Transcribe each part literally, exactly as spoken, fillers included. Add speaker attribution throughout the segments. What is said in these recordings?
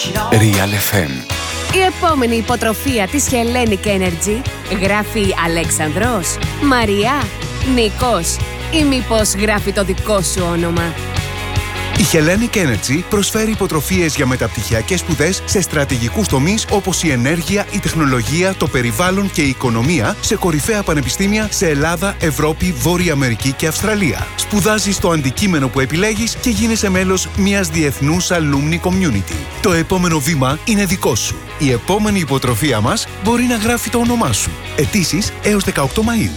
Speaker 1: Real εφ εμ.
Speaker 2: Η επόμενη υποτροφία της Hellenic Energy γράφει Αλέξανδρος, Μαριά, Νίκος ή μήπως γράφει το δικό σου όνομα?
Speaker 1: Η Hellenic Energy προσφέρει υποτροφίες για μεταπτυχιακές σπουδές σε στρατηγικούς τομείς όπως η ενέργεια, η τεχνολογία, το περιβάλλον και η οικονομία σε κορυφαία πανεπιστήμια σε Ελλάδα, Ευρώπη, Βόρεια Αμερική και Αυστραλία. Σπουδάζεις το αντικείμενο που επιλέγεις και γίνεσαι μέλος μιας διεθνούς alumni community. Το επόμενο βήμα είναι δικό σου. Η επόμενη υποτροφία μας μπορεί να γράφει το όνομά σου. Αιτήσεις έως δεκαοκτώ Μαΐου.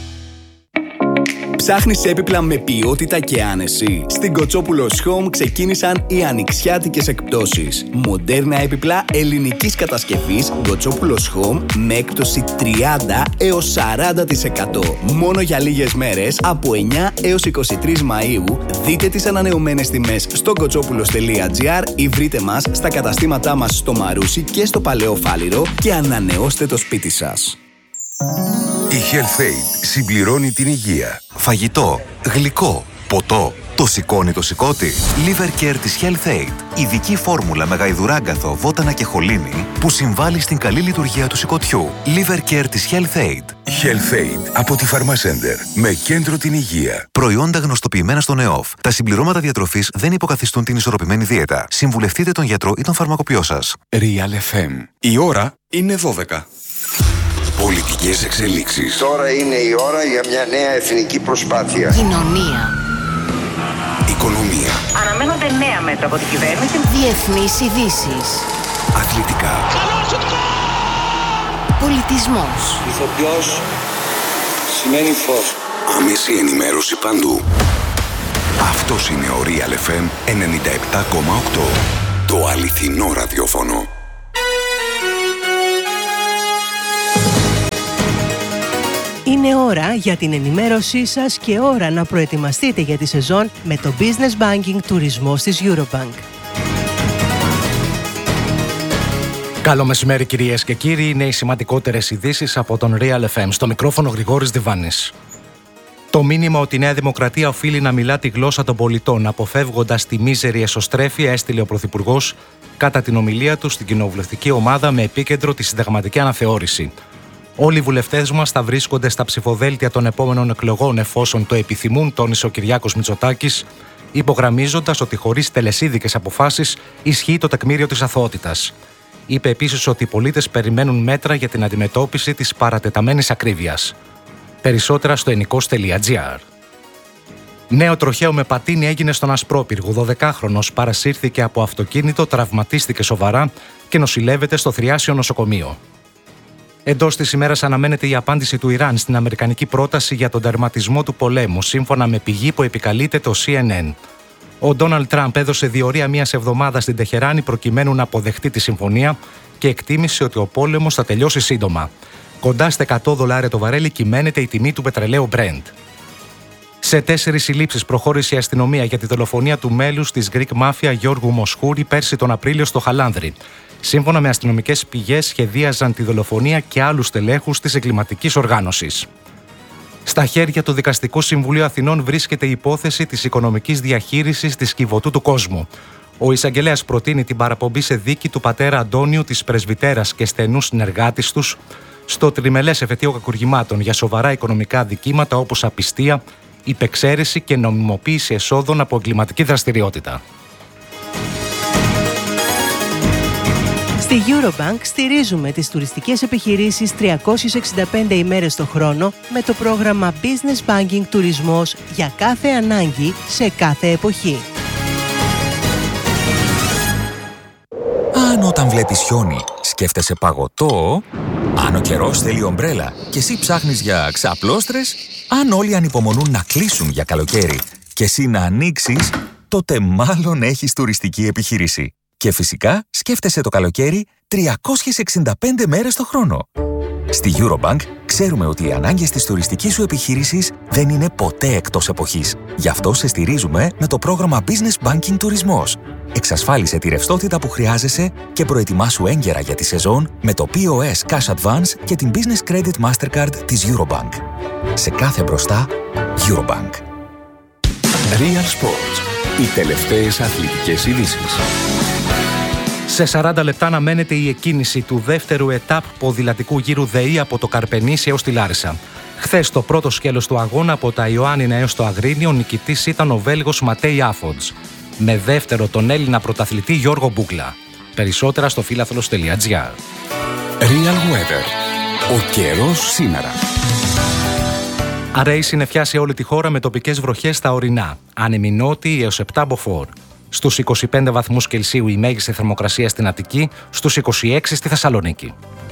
Speaker 3: Ψάχνεις έπιπλα με ποιότητα και άνεση? Στην Κοτσόπουλος Home ξεκίνησαν οι ανοιξιάτικες εκπτώσεις. Μοντέρνα έπιπλα ελληνικής κατασκευής Κοτσόπουλος Home με έκπτωση τριάντα έως σαράντα τοις εκατό. Μόνο για λίγες μέρες από εννιά έως είκοσι τρεις Μαΐου. Δείτε τις ανανεωμένες τιμές στο κοτσόπουλος τελεία τζι άρ ή βρείτε μας στα καταστήματά μας στο Μαρούσι και στο Παλαιό Φάληρο και ανανεώστε το σπίτι σας.
Speaker 4: Η Health-Aid συμπληρώνει την υγεία. Φαγητό, γλυκό, ποτό. Το σηκώνει το σηκώτη. Liver Care της Health-Aid. Ειδική φόρμουλα με γαϊδουράγκαθο, βότανα και χολίνη που συμβάλλει στην καλή λειτουργία του σηκωτιού. Liver Care της Health-Aid.
Speaker 5: Health-Aid από τη Pharmacenter. Με κέντρο την υγεία.
Speaker 4: Προϊόντα γνωστοποιημένα στον ΕΟΦ. Τα συμπληρώματα διατροφής δεν υποκαθιστούν την ισορροπημένη δίαιτα. Συμβουλευτείτε τον γιατρό ή τον φαρμακοποιό σας.
Speaker 1: Real εφ εμ.
Speaker 5: Η ώρα είναι δώδεκα.
Speaker 6: Πολιτικές εξελίξεις. Τώρα είναι η ώρα για μια νέα εθνική προσπάθεια.
Speaker 2: Κοινωνία.
Speaker 6: Οικονομία.
Speaker 7: Αναμένονται νέα μέτρα από την κυβέρνηση.
Speaker 2: Διεθνείς ειδήσεις.
Speaker 6: Αθλητικά.
Speaker 2: Πολιτισμός.
Speaker 8: Ηθοποιός σημαίνει φως.
Speaker 6: Άμεση ενημέρωση παντού. Αυτός είναι ο Real εφ εμ ενενήντα επτά κόμμα οκτώ. Το αληθινό ραδιόφωνο.
Speaker 9: Είναι ώρα για την ενημέρωσή σας και ώρα να προετοιμαστείτε για τη σεζόν με το Business Banking τουρισμός της Eurobank.
Speaker 10: Καλό μεσημέρι κυρίες και κύριοι, είναι οι σημαντικότερες ειδήσεις από τον Real εφ εμ. Στο μικρόφωνο Γρηγόρης Διβάνης. Το μήνυμα ότι η Νέα Δημοκρατία οφείλει να μιλά τη γλώσσα των πολιτών, αποφεύγοντας τη μίζερη εσωστρέφεια, έστειλε ο Πρωθυπουργός κατά την ομιλία του στην κοινοβουλευτική ομάδα με επίκεντρο τη συνταγματική αναθεώρηση. Όλοι οι βουλευτές μας θα βρίσκονται στα ψηφοδέλτια των επόμενων εκλογών εφόσον το επιθυμούν, τόνισε ο Κυριάκος Μητσοτάκης, υπογραμμίζοντας ότι χωρίς τελεσίδικες αποφάσεις ισχύει το τεκμήριο της αθωότητας. Είπε επίσης ότι οι πολίτες περιμένουν μέτρα για την αντιμετώπιση της παρατεταμένης ακρίβειας. Περισσότερα στο ενικός τελεία τζι άρ. Νέο τροχαίο με πατίνι έγινε στον Ασπρόπυργο. δωδεκάχρονος παρασύρθηκε από αυτοκίνητο, τραυματίστηκε σοβαρά και νοσηλεύεται στο Θριάσιο νοσοκομείο. Εντός της ημέρας αναμένεται η απάντηση του Ιράν στην αμερικανική πρόταση για τον τερματισμό του πολέμου, σύμφωνα με πηγή που επικαλείται το σι εν εν. Ο Ντόναλντ Τραμπ έδωσε διορία μιας εβδομάδας στην Τεχεράνη προκειμένου να αποδεχτεί τη συμφωνία και εκτίμησε ότι ο πόλεμος θα τελειώσει σύντομα. Κοντά στα εκατό δολάρια το βαρέλι κυμαίνεται η τιμή του πετρελαίου Brent. Σε τέσσερις συλλήψεις προχώρησε η αστυνομία για τη δολοφονία του μέλους της Greek Mafia Γιώργου Μοσχούρη πέρσι τον Απρίλιο στο Χαλάνδρι. Σύμφωνα με αστυνομικές πηγές, σχεδίαζαν τη δολοφονία και άλλους τελέχους της εγκληματικής οργάνωσης. Στα χέρια του Δικαστικού Συμβουλίου Αθηνών βρίσκεται η υπόθεση της οικονομικής διαχείρισης της Κιβωτού του Κόσμου. Ο εισαγγελέας προτείνει την παραπομπή σε δίκη του πατέρα Αντώνιου, της πρεσβυτέρας και στενούς συνεργάτης τους, στο τριμελές εφετείο κακουργημάτων για σοβαρά οικονομικά δικήματα όπως απιστία, υπεξαίρεση και νομιμοποίηση εσόδων από εγκληματική δραστηριότητα.
Speaker 9: Στη Eurobank στηρίζουμε τις τουριστικές επιχειρήσεις τριακόσιες εξήντα πέντε ημέρες το χρόνο με το πρόγραμμα Business Banking Τουρισμός για κάθε ανάγκη σε κάθε εποχή.
Speaker 11: Αν όταν βλέπεις χιόνι σκέφτεσαι παγωτό, αν ο καιρός θέλει ομπρέλα και εσύ ψάχνεις για ξαπλώστρες, αν όλοι ανυπομονούν να κλείσουν για καλοκαίρι και εσύ να ανοίξεις, τότε μάλλον έχεις τουριστική επιχείρηση. Και φυσικά σκέφτεσαι το καλοκαίρι τριακόσιες εξήντα πέντε μέρες το χρόνο. Στη Eurobank ξέρουμε ότι οι ανάγκες της τουριστικής σου επιχείρησης δεν είναι ποτέ εκτός εποχής. Γι' αυτό σε στηρίζουμε με το πρόγραμμα Business Banking Τουρισμός. Εξασφάλισε τη ρευστότητα που χρειάζεσαι και προετοιμάσου έγκαιρα για τη σεζόν με το πι ο ες Cash Advance και την Business Credit Mastercard της Eurobank. Σε κάθε μπροστά, Eurobank.
Speaker 1: Real Sports. Οι τελευταίες αθλητικές ειδήσεις.
Speaker 10: Σε σαράντα λεπτά αναμένεται η εκκίνηση του δεύτερου ετάπ ποδηλατικού γύρου ΔΕΗ από το Καρπενήσι έως τη Λάρισα. Χθες το πρώτο σκέλος του αγώνα από τα Ιωάννινα έως το Αγρίνιο, ο νικητής ήταν ο Βέλγος Ματέι Άφοντς, με δεύτερο τον Έλληνα πρωταθλητή Γιώργο Μπούκλα. Περισσότερα στο φύλαθλος τελεία τζι άρ.
Speaker 6: Real Weather. Ο καιρός σήμερα.
Speaker 10: Αραιή συννεφιά σε όλη τη χώρα με τοπικές βροχές στα ορεινά. Άνεμη νότιη έως επτά μποφόρ. Στους είκοσι πέντε βαθμούς Κελσίου η μέγιστη θερμοκρασία στην Αττική, στους είκοσι έξι στη Θεσσαλονίκη.